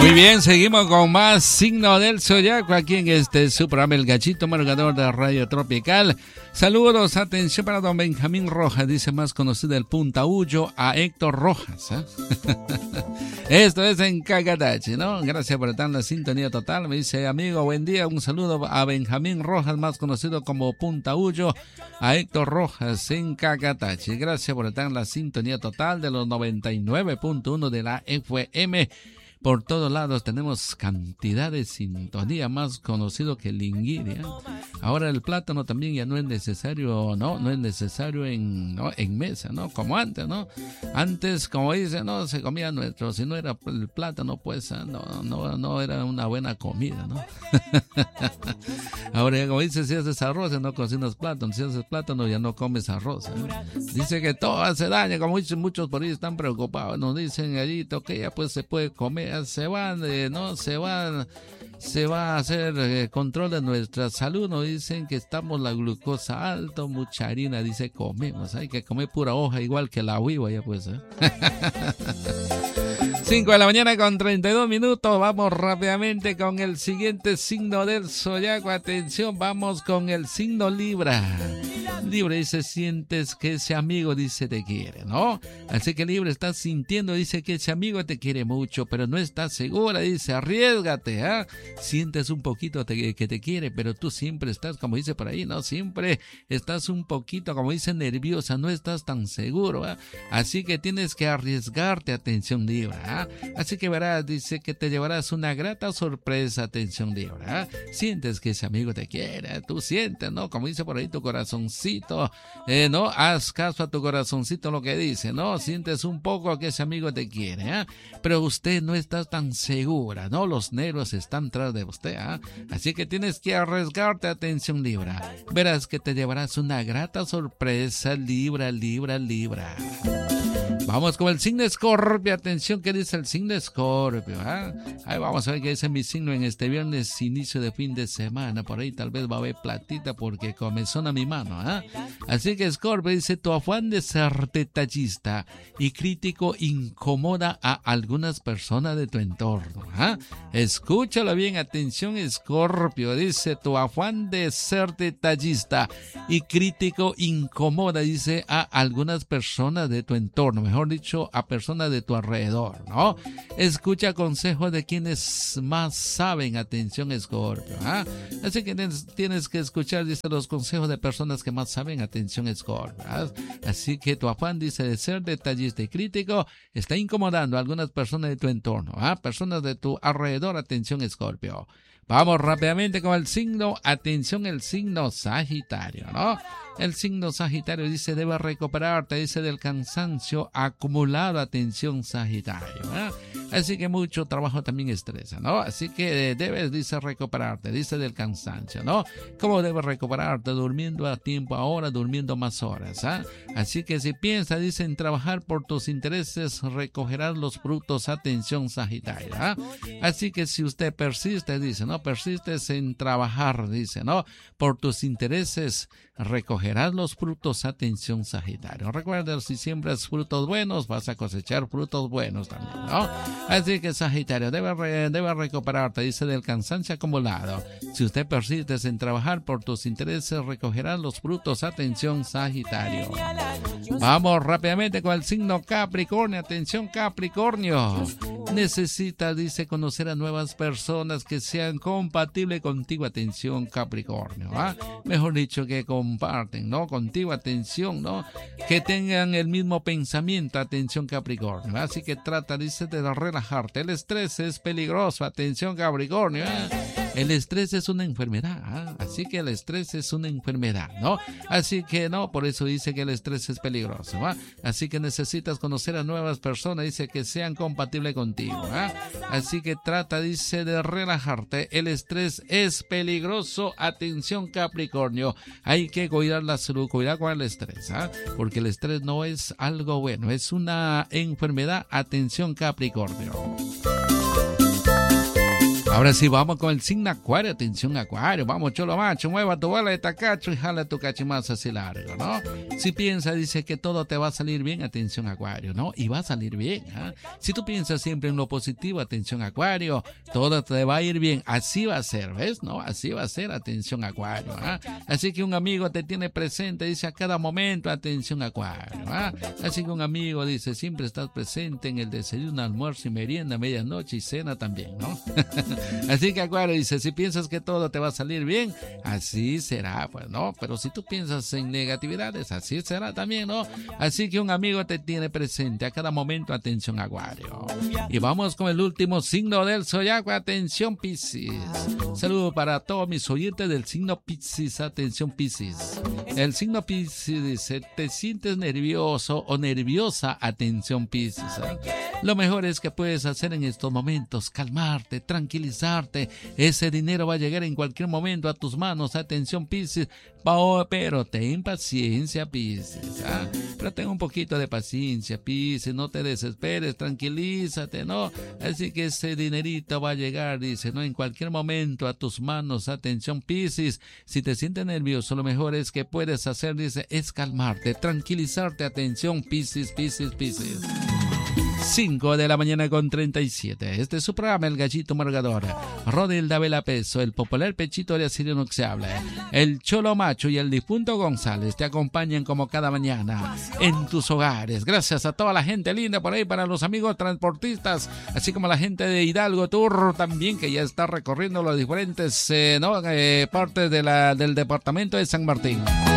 Muy bien, seguimos con más Signo del Zodiaco aquí en su programa El Gachito Margador de Radio Tropical. Saludos, atención para don Benjamín Rojas, dice más conocido el Puntaullo, a Héctor Rojas. Esto es en Cacatache, ¿no? Gracias por estar en la sintonía total. Me dice, amigo, buen día. Un saludo a Benjamín Rojas, más conocido como Puntaullo, a Héctor Rojas en Cacatache. Gracias por estar en la sintonía total de los 99.1 de la FM. Por todos lados tenemos cantidad de sintonía, más conocido que el linguiri, ¿eh? Ahora el plátano también ya no es necesario, no es necesario en mesa, ¿no? Como antes, ¿no? Antes, como dicen, no se comía nuestro, si no era el plátano, pues no era una buena comida, ¿no? Ahora, como dice, si haces arroz, ya no cocinas plátano, si haces plátano, ya no comes arroz, ¿eh? Dice que todo hace daño, como dicen muchos por ahí están preocupados, nos dicen allí que ya pues se puede comer. Se va a hacer control de nuestra salud. Nos dicen que estamos la glucosa alto, mucha harina, dice comemos. Hay que comer pura hoja igual que la huiva ya pues, ¿eh? 5 de la mañana con 32 minutos. Vamos rápidamente con el siguiente signo del zodiaco. Atención, vamos con el signo Libra. Libra dice, sientes que ese amigo, dice, te quiere, ¿no? Así que Libra está sintiendo, dice, que ese amigo te quiere mucho, pero no está segura, dice, arriésgate, ¿eh? Sientes un poquito que te quiere, pero tú siempre estás, como dice por ahí, ¿no? Siempre estás un poquito, como dice, nerviosa, no estás tan seguro, ¿eh? Así que tienes que arriesgarte, atención Libra, ¿eh? Así que verás, dice, que te llevarás una grata sorpresa, atención Libra, ¿eh? Sientes que ese amigo te quiere, tú sientes, ¿no? Como dice por ahí tu corazoncito, no, haz caso a tu corazoncito lo que dice, ¿no? Sientes un poco que ese amigo te quiere, ¿eh? Pero usted no está tan segura, ¿no? Los nervios están tras de usted, ¿eh? Así que tienes que arriesgarte, atención Libra. Verás que te llevarás una grata sorpresa, Libra. Vamos con el signo Escorpio. Atención, ¿qué dice el signo Escorpio? Ahí vamos a ver qué dice mi signo en este viernes, inicio de fin de semana. Por ahí tal vez va a haber platita porque comezón a mi mano. Así que Escorpio dice, tu afán de ser detallista y crítico incomoda a algunas personas de tu entorno. Escúchalo bien, atención Escorpio. Dice, tu afán de ser detallista y crítico incomoda, dice, a algunas personas de tu entorno. Mejor dicho, a personas de tu alrededor, ¿no? Escucha consejos de quienes más saben, atención Escorpio, Así que tienes que escuchar, dice, los consejos de personas que más saben, atención Escorpio, Así que tu afán, dice, de ser detallista y crítico está incomodando a algunas personas de tu entorno, personas de tu alrededor, atención Escorpio. Vamos rápidamente con el signo, atención, el signo Sagitario, ¿no? El signo Sagitario dice, debes recuperarte, dice, del cansancio acumulado, atención Sagitario, Así que mucho trabajo también estresa, ¿no? Así que debes, dice, recuperarte, dice, del cansancio, ¿no? ¿Cómo debes recuperarte? Durmiendo a tiempo ahora, durmiendo más horas, Así que si piensas, dice, en trabajar por tus intereses, recogerás los frutos, atención Sagitario, Así que si usted persiste, dice, ¿no? Persistes en trabajar, dice, ¿no? Por tus intereses, recogerás los frutos, atención Sagitario. Recuerda, si siembras frutos buenos, vas a cosechar frutos buenos también, ¿no? Así que Sagitario, debe recuperarte, dice, del cansancio acumulado. Si usted persiste en trabajar por tus intereses, recogerás los frutos, atención Sagitario. Vamos rápidamente con el signo Capricornio, atención Capricornio. Necesitas, dice, conocer a nuevas personas que sean compatibles contigo, atención Capricornio, Mejor dicho, que comparten, ¿no? Contigo, atención, ¿no? Que tengan el mismo pensamiento, atención Capricornio. Así que trata, dice, de relajarte. El estrés es peligroso, atención Capricornio, El estrés es una enfermedad, así que el estrés es una enfermedad, ¿no? Así que no, por eso dice que el estrés es peligroso, Así que necesitas conocer a nuevas personas, dice, que sean compatibles contigo, Así que trata, dice, de relajarte. El estrés es peligroso, atención Capricornio. Hay que cuidar la salud, cuidar con el estrés, porque el estrés no es algo bueno, es una enfermedad, atención Capricornio. Ahora sí, vamos con el signo Acuario. Atención, Acuario. Vamos, cholo macho, mueva tu bola de tacacho y jala tu cachimazo así largo, ¿no? Si piensas, dice que todo te va a salir bien, atención, Acuario, ¿no? Y va a salir bien, ¿eh? Si tú piensas siempre en lo positivo, atención, Acuario, todo te va a ir bien. Así va a ser, ¿ves? ¿No? Así va a ser, atención, Acuario, ¿eh? Así que un amigo te tiene presente, dice a cada momento, atención, Acuario, ¿eh? Así que un amigo dice, siempre estás presente en el desayuno, almuerzo y merienda, medianoche y cena también, ¿no? Así que Acuario dice, si piensas que todo te va a salir bien, así será, pues, ¿no? Pero si tú piensas en negatividades, así será también, ¿no? Así que un amigo te tiene presente a cada momento, atención, Acuario. Y vamos con el último signo del zodiaco, atención, Piscis. Saludo para todos mis oyentes del signo Piscis, atención, Piscis. El signo Piscis dice, te sientes nervioso o nerviosa, atención, Piscis, ¿eh? Lo mejor es que puedes hacer en estos momentos, calmarte, tranquilizarte. Ese dinero va a llegar en cualquier momento a tus manos, atención, Piscis. Pero ten paciencia, Piscis, ¿ah? Pero ten un poquito de paciencia, Piscis, no te desesperes, tranquilízate, ¿no? Así que ese dinerito va a llegar, dice, ¿no? En cualquier momento a tus manos, atención, Piscis. Si te sientes nervioso, lo mejor es que puedes hacer, dice, es calmarte, tranquilizarte, atención, Piscis, Piscis, Piscis. 5 de la mañana con 37. Este es su programa, El Gallito Margador. Rodilda Vela Peso, el popular pechito de acero inoxidable, el Cholo Macho y el difunto González te acompañan como cada mañana en tus hogares. Gracias a toda la gente linda por ahí, para los amigos transportistas, así como la gente de Hidalgo Tour también, que ya está recorriendo los diferentes partes del departamento de San Martín.